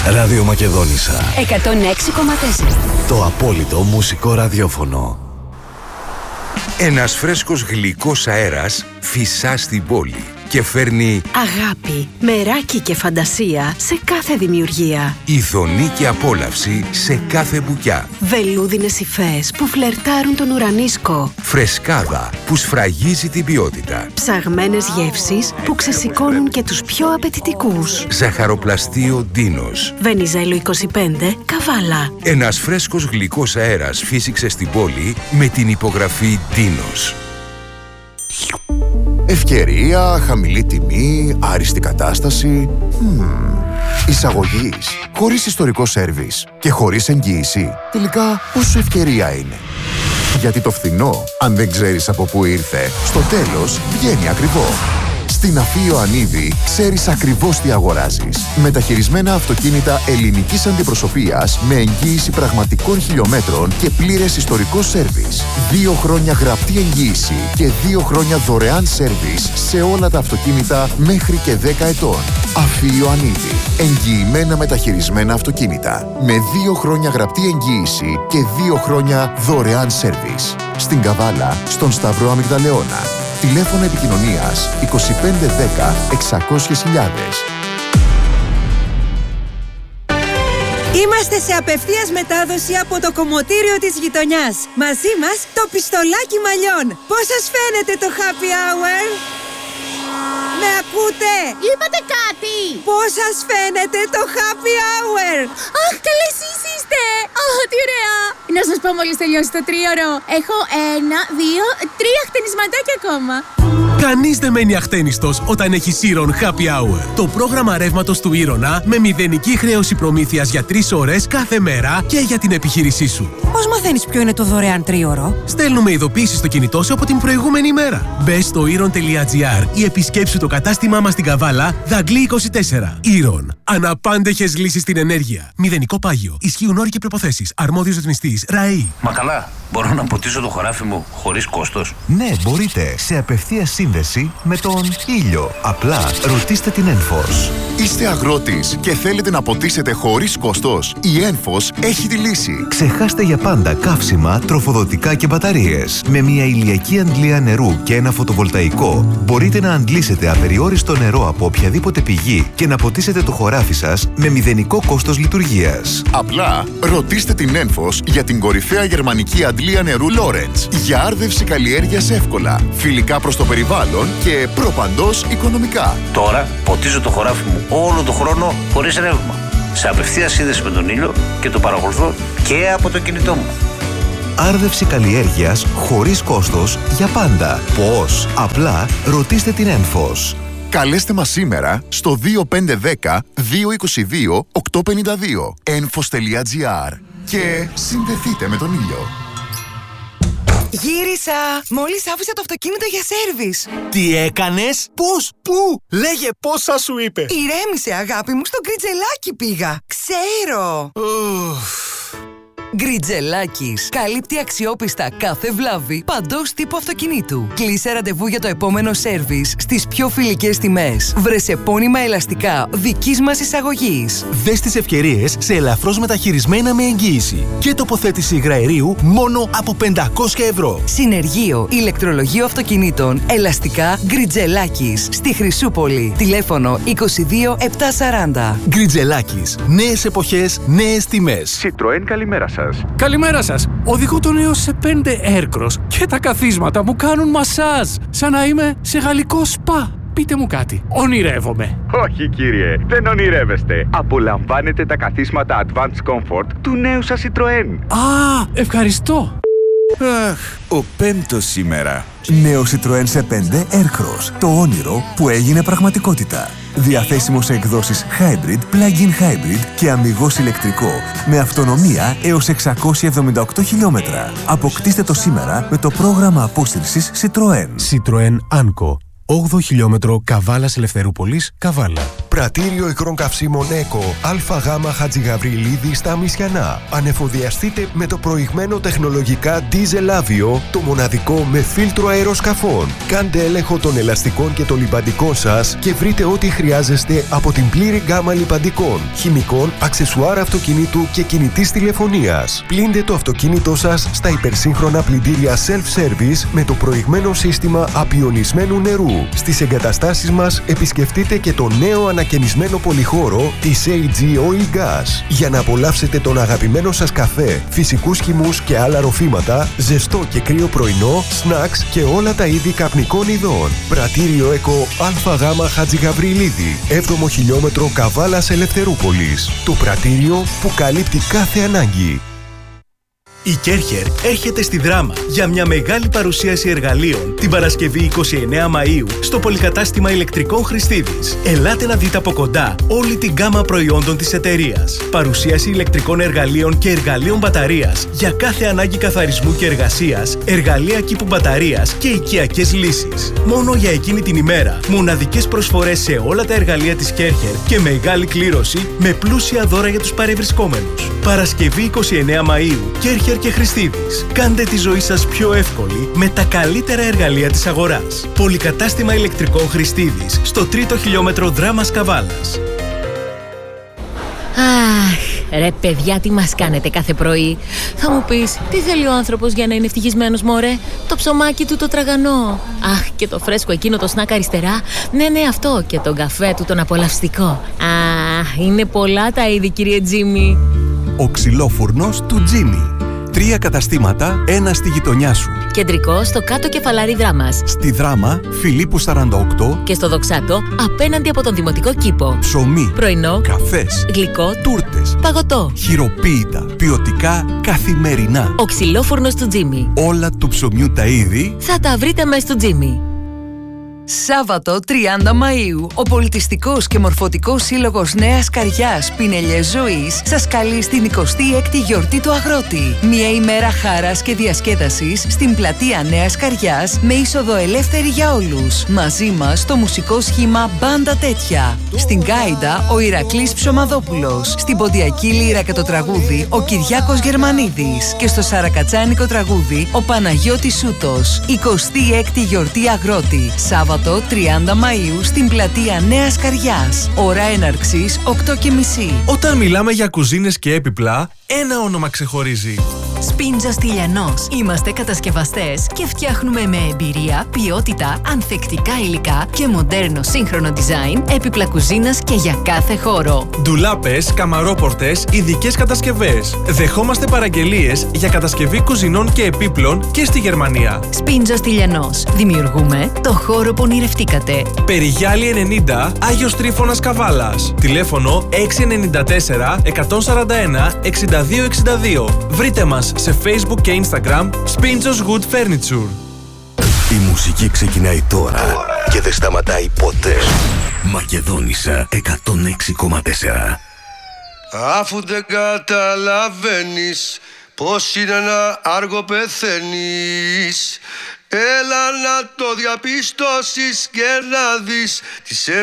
Ραδιομακεδόνισσα 106,4. Το απόλυτο μουσικό ραδιόφωνο. Ένας φρέσκος γλυκός αέρας φυσά στην πόλη και φέρνει αγάπη, μεράκι και φαντασία σε κάθε δημιουργία. ειδονή και απόλαυση σε κάθε μπουκιά. Βελούδινες υφές που φλερτάρουν τον ουρανίσκο. Φρεσκάδα που σφραγίζει την ποιότητα. Ψαγμένες γεύσεις που ξεσηκώνουν και τους πιο απαιτητικούς. Ζαχαροπλαστείο Ντίνος. Βενιζέλο 25, Καβάλα. Ένας φρέσκος γλυκός αέρας φύσηξε στην πόλη με την υπογραφή Ντίνος. Ευκαιρία, χαμηλή τιμή, άριστη κατάσταση. Εισαγωγής, χωρίς ιστορικό σέρβις και χωρίς εγγύηση. Τελικά, πόσο ευκαιρία είναι? Γιατί το φθηνό, αν δεν ξέρεις από πού ήρθε, στο τέλος βγαίνει ακριβό. Στην Αφή Ιωαννίδη ξέρεις ακριβώς τι αγοράζεις. Μεταχειρισμένα αυτοκίνητα ελληνικής αντιπροσωπείας με εγγύηση πραγματικών χιλιόμετρων και πλήρες ιστορικό σέρβις. 2 χρόνια γραπτή εγγύηση και 2 χρόνια δωρεάν σέρβις σε όλα τα αυτοκίνητα μέχρι και 10 ετών. Αφή Ιωαννίδη. Εγγυημένα μεταχειρισμένα αυτοκίνητα. Με 2 χρόνια γραπτή εγγύηση και 2 χρόνια δωρεάν σέρβις. Στην Καβάλα, στον Σταυρό Αμυγδαλεώνα. Τηλέφωνο επικοινωνίας 2510 600.000. Είμαστε σε απευθείας μετάδοση από το κομμωτήριο της γειτονιάς. Μαζί μας το πιστολάκι μαλλιών. Πώς σας φαίνεται το happy hour? Με ακούτε? Είπατε κάτι! Πώς σας φαίνεται το happy hour? Αχ, καλέ εσείς είστε! Αχ, τι ωραία! Να σας πω μόλις τελειώσει το 3ωρο. Έχω 1, 2, 3 χτενισματάκια ακόμα. Κανείς δεν μένει αχτένιστος όταν έχει Iron Happy Hour. Το πρόγραμμα ρεύματος του Iron με μηδενική χρέωση προμήθειας για 3 ώρες κάθε μέρα και για την επιχείρησή σου. Πώς μαθαίνεις ποιο είναι το δωρεάν 3ωρο? Στέλνουμε ειδοποίηση στο κινητό σου από την προηγούμενη ημέρα. Μπες στο iron.gr ή επισκέψου το κατάστημά μας στην Καβάλα, Δαγκλή 24. Iron. Αναπάντεχες λύσεις στην ενέργεια. Μηδενικό πάγιο. Ισχύουν όροι και προϋποθέσεις. Αρμόδιος ρυθμιστής. ΡΑΕΗ. Μα καλά, μπορώ να ποτίσω το χωράφι μου χωρίς κόστος? Ναι, μπορείτε. Σε απευθείας σύνδεση με τον ήλιο. Απλά ρωτήστε την Enphos. Είστε αγρότης και θέλετε να ποτίσετε χωρίς κόστος? Η Enphos έχει τη λύση. Ξεχάστε για πάντα καύσιμα, τροφοδοτικά και μπαταρίες. Με μια ηλιακή αντλία νερού και ένα φωτοβολταϊκό μπορείτε να αντλήσετε απεριόριστο νερό από οποιαδήποτε πηγή και να ποτίσετε το χωράφι σας με μηδενικό κόστος λειτουργίας. Απλά ρωτήστε την Enphos για την κορυφαία γερμανική αντλία νερού Lawrence. Για άρδευση καλλιέργειας εύκολα, φιλικά προς το περιβάλλον και προπαντός οικονομικά. Τώρα ποτίζω το χωράφι μου όλο το χρόνο χωρίς ρεύμα. Σε απευθείας σύνδεση με τον ήλιο και το παρακολουθώ και από το κινητό μου. Άρδευση καλλιέργειας χωρίς κόστος για πάντα. Πώς? Απλά ρωτήστε την Enphos. Καλέστε μας σήμερα στο 2510 222 852 enphos.gr και συνδεθείτε με τον ήλιο. Γύρισα! Μόλις άφησα το αυτοκίνητο για σέρβις. Τι έκανες? Πώς? Πού? Λέγε πόσα σου είπε. Ηρέμησε, αγάπη μου, στο Γκριτζελάκι πήγα. Ξέρω! Γκριτζελάκης. Καλύπτει αξιόπιστα κάθε βλάβη παντός τύπου αυτοκινήτου. Κλείσε ραντεβού για το επόμενο σέρβις στις πιο φιλικές τιμές. Βρες επώνυμα ελαστικά δικής μας εισαγωγής. Δες τις ευκαιρίες σε ελαφρώς μεταχειρισμένα με εγγύηση και τοποθέτηση υγραερίου μόνο από 500 ευρώ. Συνεργείο ηλεκτρολογίου αυτοκινήτων ελαστικά Γκριτζελάκης στη Χρυσούπολη. Τηλέφωνο 22 740. Γκριτζελάκης. Νέες εποχές, νέες τιμές. Citroën, καλημέρα σας. Καλημέρα σας. Οδηγώ τον έως σε 5 Aircross και τα καθίσματα μου κάνουν μασάζ. Σαν να είμαι σε γαλλικό σπα. Πείτε μου κάτι. Ονειρεύομαι? Όχι κύριε, δεν ονειρεύεστε. Απολαμβάνετε τα καθίσματα Advanced Comfort του νέου σας Citroën. Α, ευχαριστώ. Ο πέμπτος σήμερα. Νέο Citroën σε 5 Aircross. Το όνειρο που έγινε πραγματικότητα. Διαθέσιμο σε εκδόσεις Hybrid, Plug-in Hybrid και αμιγώς ηλεκτρικό. Με αυτονομία έως 678 χιλιόμετρα. Αποκτήστε το σήμερα με το πρόγραμμα απόσυρσης Citroën. Citroën Anco. 8ο χιλιόμετρο Καβάλας Ελευθερούπολης, Καβάλα. Πρατήριο ικρών καυσίμων ΕΚΟ ΑΓ Χατζηγαβριλίδη στα Μισιανά. Ανεφοδιαστείτε με το προηγμένο τεχνολογικά Diesel Avio, το μοναδικό με φίλτρο αεροσκαφών. Κάντε έλεγχο των ελαστικών και των λιμπαντικών σας και βρείτε ό,τι χρειάζεστε από την πλήρη γκάμα λιμπαντικών, χημικών, αξεσουάρ αυτοκινήτου και κινητής τηλεφωνίας. Πλύντε το αυτοκίνητό σας στα υπερσύγχρονα πλυντήρια self-service με το προηγμένο σύστημα απιονισμένου νερού. Στις εγκαταστάσεις μας επισκεφτείτε και το νέο ανακαινισμένο πολυχώρο της AG Oil Gas για να απολαύσετε τον αγαπημένο σας καφέ, φυσικούς χυμούς και άλλα ροφήματα, ζεστό και κρύο πρωινό, snacks και όλα τα είδη καπνικών ειδών. Πρατήριο ΕΚΟ ΑΓ Χατζηγαβριλίδη, 7ο χιλιόμετρο Καβάλας Ελευθερούπολης. Το πρατήριο που καλύπτει κάθε ανάγκη. Η Κέρχερ έρχεται στη Δράμα για μια μεγάλη παρουσίαση εργαλείων την Παρασκευή 29 Μαΐου στο πολυκατάστημα ηλεκτρικών Χριστίδης. Ελάτε να δείτε από κοντά όλη την γκάμα προϊόντων της εταιρείας. Παρουσίαση ηλεκτρικών εργαλείων και εργαλείων μπαταρίας για κάθε ανάγκη καθαρισμού και εργασίας, εργαλεία κήπου μπαταρίας και οικιακές λύσεις. Μόνο για εκείνη την ημέρα, μοναδικές προσφορές σε όλα τα εργαλεία της Κέρχερ και μεγάλη κλήρωση με πλούσια δώρα για τους παρευρισκόμενους. Παρασκευή 29 Μαΐου, Κέρχερ και Χριστίδης. Κάντε τη ζωή σας πιο εύκολη με τα καλύτερα εργαλεία της αγοράς. Πολυκατάστημα ηλεκτρικών Χριστίδης, στο 3ο χιλιόμετρο Δράμας Καβάλας. Αχ, ρε παιδιά, τι μας κάνετε κάθε πρωί. Θα μου πεις, τι θέλει ο άνθρωπος για να είναι ευτυχισμένος, μωρέ? Το ψωμάκι του το τραγανό. Αχ, και το φρέσκο εκείνο το σνακ αριστερά. Ναι, αυτό. Και τον καφέ του τον απολαυστικό. Αχ, είναι πολλά τα είδη, κύριε Τζίμι. Ο ξυλόφουρνος του Τζίμι. 3 καταστήματα, ένα στη γειτονιά σου. Κεντρικό στο κάτω κεφαλάρι Δράμας. Στη Δράμα, Φιλίππου 48. Και στο Δοξάτο, απέναντι από τον Δημοτικό Κήπο. Ψωμί, πρωινό, καφές, γλυκό, τούρτες, παγωτό. Χειροποίητα, ποιοτικά, καθημερινά. Ο ξυλόφουρνος του Τζίμι. Όλα του ψωμιού τα είδη θα τα βρείτε μέσα στο Τζίμι. Σάββατο 30 Μαΐου, ο Πολιτιστικός και Μορφωτικός Σύλλογος Νέας Καριάς Πινελιές Ζωής σας καλεί στην 26η γιορτή του Αγρότη. Μια ημέρα χαράς και διασκέδασης στην πλατεία Νέας Καριάς με είσοδο ελεύθερη για όλους. Μαζί μας το μουσικό σχήμα Μπάντα Τέτοια. Στην Γκάιντα ο Ηρακλής Ψωμαδόπουλος. Στην Ποντιακή Λύρα και το τραγούδι ο Κυριάκος Γερμανίδης. Και στο Σαρακατσάνικο τραγούδι ο Παναγιώτης Σούτος. 26η γιορτή Αγρότη. Σάββατο 30 Μαΐου στην πλατεία Νέας Καριάς. Ώρα έναρξης 8:30. Όταν μιλάμε για κουζίνες και έπιπλα, ένα όνομα ξεχωρίζει. Σπίντζος Τηλιανός. Είμαστε κατασκευαστές και φτιάχνουμε με εμπειρία, ποιότητα, ανθεκτικά υλικά και μοντέρνο σύγχρονο design έπιπλα κουζίνας και για κάθε χώρο. Ντουλάπες, καμαρόπορτες, ειδικές κατασκευές. Δεχόμαστε παραγγελίες για κατασκευή κουζινών και επίπλων και στη Γερμανία. Σπίντζος Τηλιανός. Δημιουργούμε το χώρο που ονειρευτήκατε. Περιγιάλη 90, Άγιος Τρίφωνας Καβάλας. Τηλέφωνο 694 141 6262. Βρείτε μας σε Facebook και Instagram Spinjos Wood Furniture. Η μουσική ξεκινάει τώρα και δεν σταματάει ποτέ. Μακεδόνισσα 106,4. Αφού δεν καταλαβαίνεις πως είναι να άργο πεθαίνεις, έλα να το διαπιστώσεις και να δεις τις